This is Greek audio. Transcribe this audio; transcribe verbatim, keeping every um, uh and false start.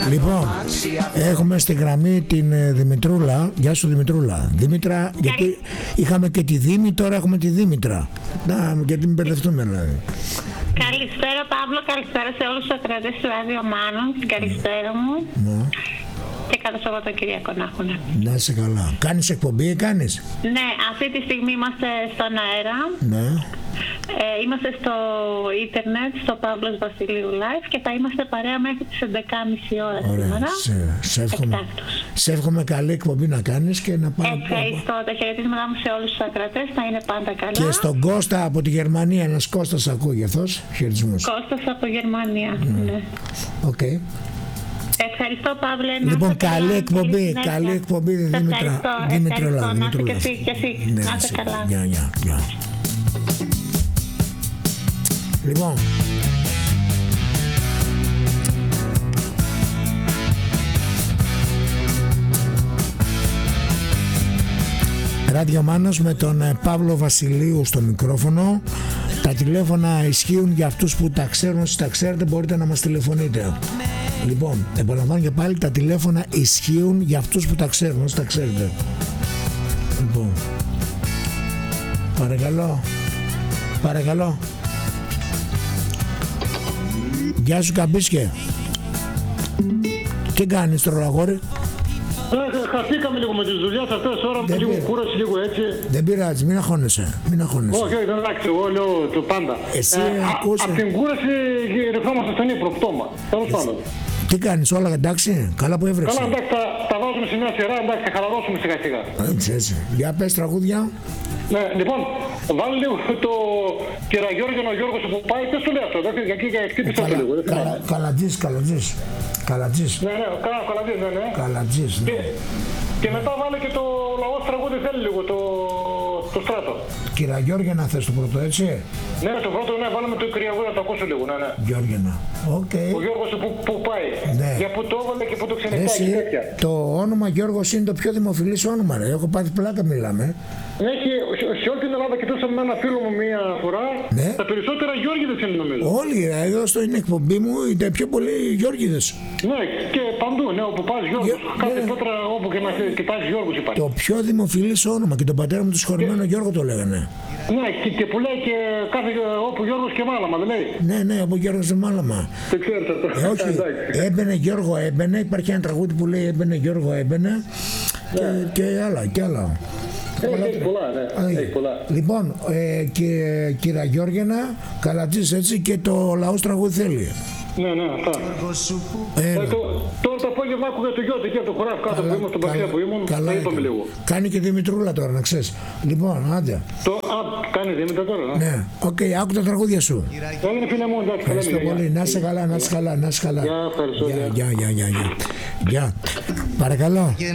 Λοιπόν, έχουμε στη γραμμή την Δημητρούλα. Γεια σου Δημητρούλα. Δήμητρα, γιατί είχαμε και τη Δήμη, τώρα έχουμε τη Δήμητρα. Να, γιατί μην μπερδευτούμε δηλαδή. Καλησπέρα Παύλο, καλησπέρα σε όλους τους ακροατές του Ράδιο Μάνων. Την καλησπέρα μου. Ναι. Και καλό Σαββατοκύριακο να έχουν. Να είσαι καλά. Κάνεις εκπομπή ή κάνεις? Ναι, αυτή τη στιγμή είμαστε στον αέρα. Ναι. Ε, είμαστε στο ίντερνετ, στο Παύλος Βασιλείου Live και θα είμαστε παρέα μέχρι τις έντεκα και μισή ώρα. Ωραία. Σήμερα. Σε, σε, εύχομαι, σε εύχομαι καλή εκπομπή να κάνεις και να πάμε. Ευχαριστώ. Τα χαιρετίσματά μου σε όλους τους ακροατές, θα είναι πάντα καλά. Και στον Κώστα από τη Γερμανία, ένας Κώστας ακούει αυτός. Χαιρετισμούς. Κώστας από Γερμανία. Mm. Ναι. Οκ. Okay. Ευχαριστώ Παύλε. Λοιπόν, καλή εκπομπή, καλή εκπομπή Δήμητρα. Δημητρόλα. Να είσαι και εσύ, και εσύ. Ναι, να είσαι καλά. Γεια, γεια, γεια. Λοιπόν, Ράδιο Μάνος με τον Παύλο Βασιλείου στο μικρόφωνο. Τα τηλέφωνα ισχύουν για αυτούς που τα ξέρουν. Όσοι τα ξέρετε μπορείτε να μας τηλεφωνείτε. Λοιπόν, επαναλαμβάνω και πάλι, τα τηλέφωνα ισχύουν για αυτούς που τα ξέρουν. Όσοι τα ξέρετε. Λοιπόν, παρακαλώ, παρακαλώ. Γεια σου Καμπίσκε. Τι κάνεις τώρα αγόρι? Χαθήκαμε λίγο με τις δουλειές αυτές τις ώρες, με λίγο κούραση, λίγο έτσι. Δεν πειράζει, μην αγχώνεσαι, μην αγχώνεσαι. Όχι, όχι, δεν εντάξει, εγώ λέω το πάντα. Εσύ ε, ακούσε. Από την κούραση ρευόμαστε στον ύπρο, πτώμα. Τέλος πάντων. Τι κάνεις, όλα εντάξει, καλά που έβρεξε? Καλά, εντάξει, τα, τα βάζουμε σε μια σειρά, εντάξει, θα χαλαρώσουμε σιγά σιγά. Έτσι, έτσι. Για πες τραγούδια. Ναι, λοιπόν, βάλει λίγο το Κυραγιώργιο ο Γιώργος που πάει, ποιος το λέει αυτό, γιατί χτύπησα το λίγο. Καλατζής, καλατζής. Καλατζής. Ναι, ναι, καλά, καλατζής, ναι, ναι. Καλατζής, ναι. Και, και μετά βάλε και το λαός τραγούδι θέλει λίγο, το, το Στράτο. Κυραγιώργια να θες το πρώτο, έτσι. Ναι, το πρώτο, ναι, βάλαμε το Κυραγιώργιο να το ακούσω λίγο, ναι, ναι. Γιώργινα, οκ. Okay. Ο Γιώργος που, που πάει, ναι. Για που το έβαλε και που το ξενιτάει και τέτοια. Το όνομα Γιώργος είναι το πιο δημοφιλής όνομα, ρε. Έχω πάθει πλάκα, μιλάμε. Ναι, και σε όλη την Ελλάδα κοιτούσαμε με ένα φίλο μου μία φορά, ναι. Τα περισσότερα Γιώργιδες είναι νομίζω. Όλοι, ρε, εδώ στην εκπομπή μου είναι πιο πολλοί Γιώργιδες. Ναι, και παντού, ναι, όπου πας Γιώργος, Γε... κάθε ναι. Πέτρα όπου και να κοιτάς Γιώργος υπάρχει. Το πιο δημοφιλής όνομα και τον πατέρα μου του συγχωρημένο και... Γιώργο το λέγανε. Ναι, και, και που λέει και κάθε όπου Γιώργος και Μάλαμα, δεν λέει. Ναι, ναι, όπου Γιώργος και Μάλαμα. Δεν ξέρετε αυτό. Ε, όχι, έμπαινε Γιώργο έμπαινε, υπάρχει ένα τραγούδι που λέει έμπαινε Γιώργο έμπαινε και, ναι. και άλλα, και άλλα. Έχει, έχει πολλά, ναι. Έχει πολλά. Λοιπόν, ε, και κύρα Γιώργινα, Καλατζής έτσι και το λαός τραγούδι θέλει. Ναι, ναι, αυτά. Ε, το, τώρα το απόγευμα άκουγα το γιο εκεί από το χωράφι κάτω που ήμουν, στον Παξιά που ήμουν, καλά, το είπαμε λίγο. Κάνει και Δημητρούλα τώρα, να ξέρεις. Λοιπόν, άντε. Το, α, κάνει Δημητρούλα τώρα, ναι. Ναι, οκ, okay, άκου τα τραγούδια σου. Έγινε φίλε μου, εντάξει, καλά. Ευχαριστώ πολύ, να είσαι καλά, να είσαι καλά, να είσαι καλά. Γεια, ευχαριστώ. Γεια, γεια, γεια, γεια. Παρακαλώ.